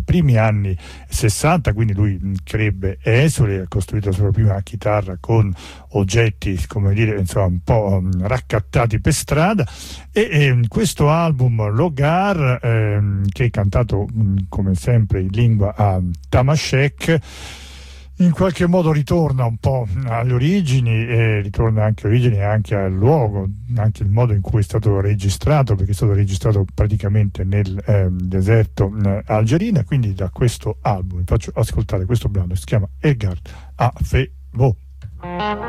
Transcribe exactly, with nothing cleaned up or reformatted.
primi anni sessanta, quindi lui crebbe esule, ha costruito la sua prima chitarra con oggetti, come dire, insomma, un po' raccattati per strada, e, e questo album Logar, ehm, che è cantato mh, come sempre in lingua a Tamashek, in qualche modo ritorna un po' alle origini, e ritorna anche alle origini e anche al luogo, anche il modo in cui è stato registrato, perché è stato registrato praticamente nel eh, deserto eh, algerino. Quindi da questo album vi faccio ascoltare questo brano, si chiama Elgar Afebo.